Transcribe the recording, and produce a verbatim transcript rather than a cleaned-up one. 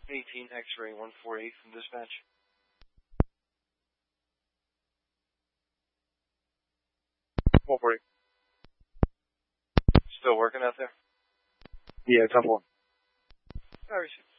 eighteen X-ray one four eight from dispatch. one four eight. Still working out there? Yeah, ten four. I receive.